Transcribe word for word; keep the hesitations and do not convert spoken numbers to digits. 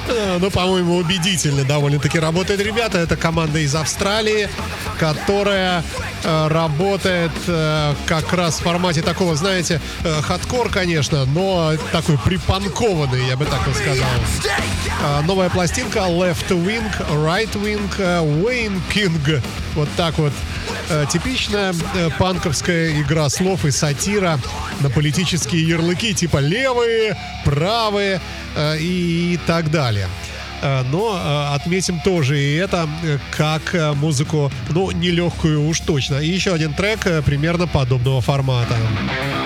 Ну, по-моему, убедительно довольно-таки работают ребята. Это команда из Австралии, которая э, работает э, как раз в формате такого, знаете, э, хардкор, конечно, но такой припанкованный, я бы так вот сказал. Э, новая пластинка Left Wing, Right Wing, э, Wayne King. Вот так вот. Э, типичная э, панковская игра слов и сатира на политические ярлыки типа левые, правые э, и так далее. Э, но э, отметим тоже и это э, как э, музыку, ну, нелегкую уж точно. И еще один трек э, примерно подобного формата.